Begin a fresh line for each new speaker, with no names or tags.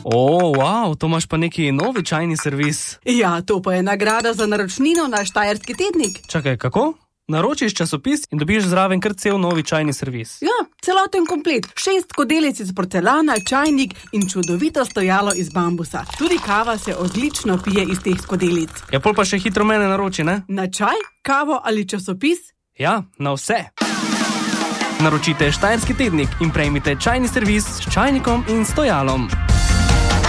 Wow, to imaš pa neki novi čajni servis.
Ja, to pa je nagrada za naročnino na Štajerski tednik.
Čakaj, kako? Naročiš časopis in dobiš zraven kar cel novi čajni servis.
Ja, celoten komplet. 6 skodelic iz porcelana, čajnik in čudovito stojalo iz bambusa. Tudi kava se odlično pije iz teh skodelic.
Ja, pol pa še hitro mene naroči, ne?
Na čaj, kavo ali časopis?
Ja, na vse. Naročite Štajerski tednik in prejmite čajni servis s čajnikom in stojalom.